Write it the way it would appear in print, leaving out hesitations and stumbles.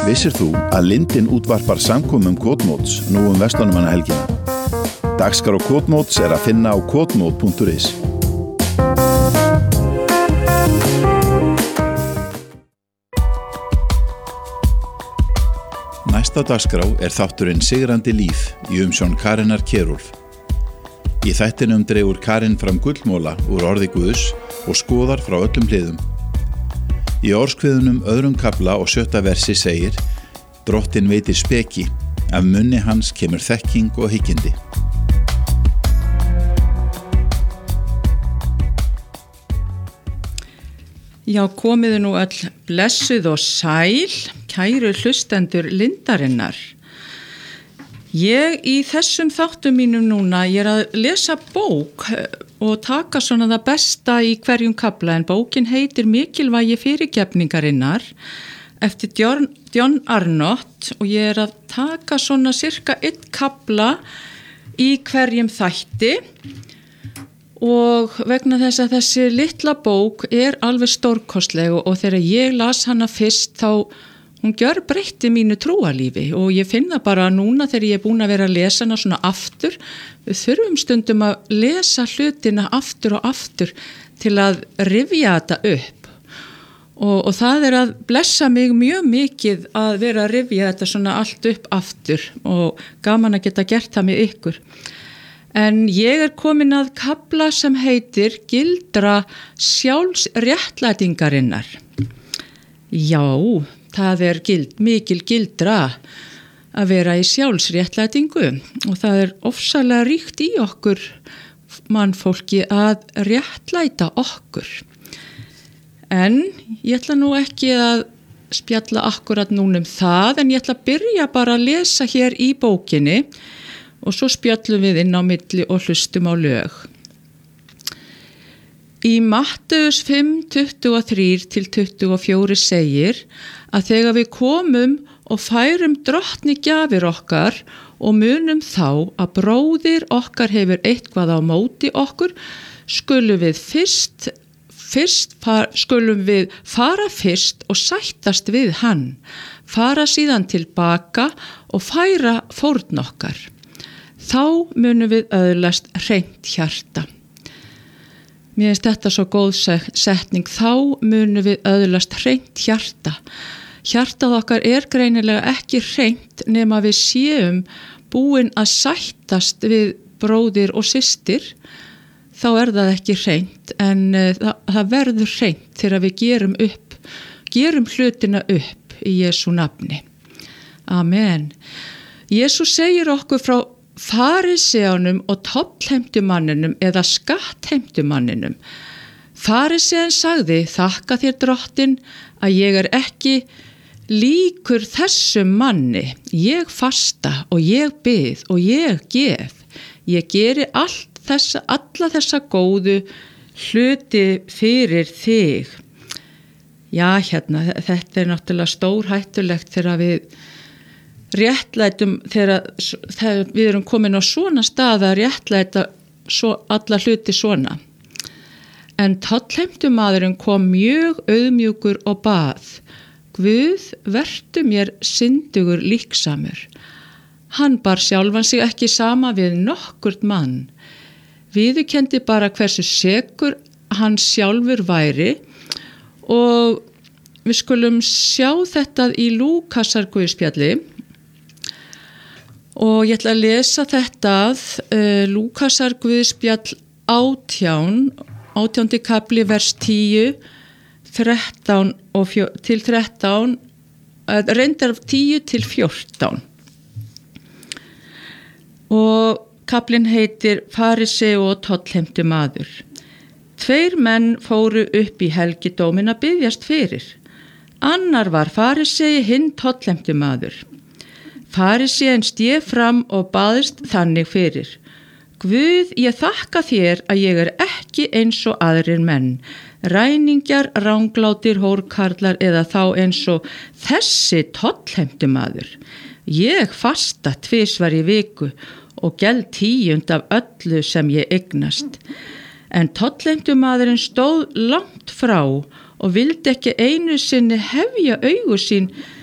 Vissir þú að Lindin útvarpar samkomum Kotmóts nú verslunarmannahelgina? Dagskrá Kotmóts að finna á kotmot.is. Næsta dagskrá þátturinn Sigrandi líf í umsjón Karenar Kjerúlf. Í þættinum dregur Karin fram gullmóla úr orði Guðs og skoðar frá öllum hliðum. Í orðskviðunum öðrum kafla og 7. versi segir: Drottinn veitir speki, af munni hans kemur þekking og hyggindi. Já, komiði nú öll blessuð og sæl, kæru hlustendur Lindarinnar. Ég í þessum þáttum mínum núna, ég að lesa bók og taka svona það besta í hverjum kafla, en bókin heitir Mikilvægi fyrirgefningarinnar eftir John Arnott og ég að taka svona cirka 1 kafla í hverjum þætti og vegna þess að þessi litla bók alveg stórkostleg og þegar ég las hana fyrst þá hún gjörbreytti mínu trúarlífi og ég finna bara núna þegar ég búin að vera að lesa hana svona aftur, við þurfum stundum að lesa hlutina aftur og aftur til að rifja þetta upp og það að blessa mig mjög mikið að vera að rifja þetta svona allt upp aftur og gaman að geta gert það með ykkur. En ég komin að kafla sem heitir Gildra sjálfsréttlætingarinnar. Já, það mikil gildra að vera í sjálfsréttlætingu og það ofsalega ríkt í okkur mannfólki að réttlæta okkur. En ég ætla nú ekki að spjalla akkurat núna það, en ég ætla að byrja bara að lesa hér í bókinni og svo spjöllum við inn á milli og hlustum á lög. Í Mattheus 5:23-24 segir að þegar við komum og færum Drottni gjafir okkar og munum þá að bróðir okkar hefur eitthvað á móti okkur, skulum við fara fyrst og sættast við hann, fara síðan tilbaka og færa fórn okkar. Þá munum við öðlast hreint hjarta. Mér finnst þetta svo góð setning, þá munum við öðlast hreint hjarta. Hjartað okkar greinilega ekki hreint nema við séum búin að sættast við bróðir og systir, þá það ekki hreint, en það verður hreint þegar við gerum hlutina upp í Jesú nafni. Amen. Jesús segir okkur frá fariseanum og tollheimtumanninum eða skattheimtumanninum. Farisean sagði: Þakka þér Drottinn að ég ekki líkur þessum manni. Ég fasta og ég bið og ég gef. Ég geri alla þessa góðu hluti fyrir þig. Já, þetta náttúrulega stórhættulegt þegar við réttlætum, þegar við erum komin á svona stað að réttlæta alla hluti svona. En tollheimtumaðurinn kom mjög auðmjúkur og bað: Guð, vertu mér syndugur líksamur. Hann bar sjálfan sig ekki sama við nokkurt mann. Viðurkenndi bara hversu sekur hann sjálfur væri og við skulum sjá þetta í Lúkasar guðspjalli. Og ég ætla að lesa þetta, Lúkasar guðspjall 18. kapli vers 10, 13 til 13, reyndar 10 til 14. Og kaplinn heitir Fariseu og tollheimtumaður. 2 menn fóru upp í helgidóminn að biðjast fyrir. Annar var farisei, hinn tollheimtumaður. Fariseinn stéð fram og baðst þannig fyrir: Guð, ég þakka þér að ég ekki eins og aðrir menn, ræningjar, ranglátir, hórkarlar eða þá eins og þessi tollheimtumaður. Ég fasta 2 í viku og geld 10% af öllu sem ég eignast. En tollheimtumaðurinn stóð langt frá og vildi ekki einu sinni hefja augu sín